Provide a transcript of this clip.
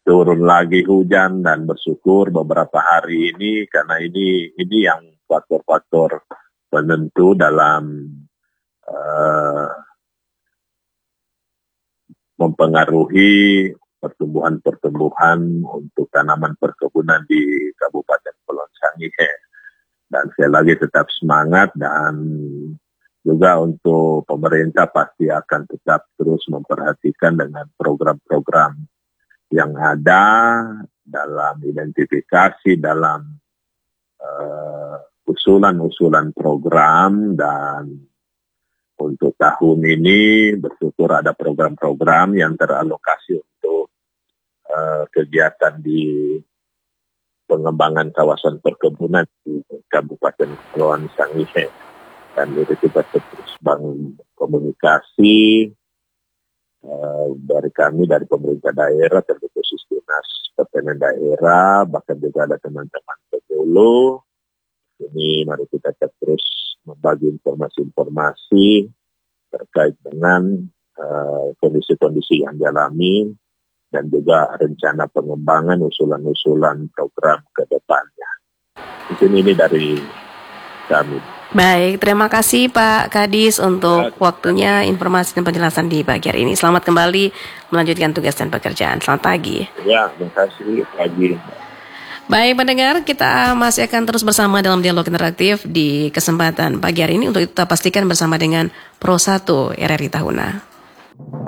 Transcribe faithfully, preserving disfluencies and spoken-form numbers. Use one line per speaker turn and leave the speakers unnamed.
turun lagi hujan dan bersyukur beberapa hari ini karena ini ini yang faktor-faktor penentu dalam uh, mempengaruhi pertumbuhan-pertumbuhan untuk tanaman perkebunan di Kabupaten Pulau Sangihe. Dan sekali lagi tetap semangat dan juga untuk pemerintah pasti akan tetap terus memperhatikan dengan program-program yang ada dalam identifikasi, dalam uh, usulan-usulan program. Dan untuk tahun ini bersyukur ada program-program yang teralokasi untuk uh, kegiatan di pengembangan kawasan perkebunan di Kabupaten Kepulauan Sangihe. Dan itu kita terus bangun komunikasi uh, dari kami, dari pemerintah daerah, terkhusus dinas pertanian daerah, bahkan juga ada teman-teman Pekulu. Ini mari kita terus membagi informasi-informasi terkait dengan uh, kondisi-kondisi yang dialami dan juga rencana pengembangan usulan-usulan program ke depannya. Di sini ini dari kami.
Baik, terima kasih Pak Kadis untuk waktunya, informasi dan penjelasan di pagi hari ini. Selamat kembali melanjutkan tugas dan pekerjaan. Selamat pagi.
Ya, terima kasih pagi.
Baik pendengar, kita masih akan terus bersama dalam dialog interaktif di kesempatan pagi hari ini. Untuk itu kita pastikan bersama dengan Pro satu R R I Tahuna.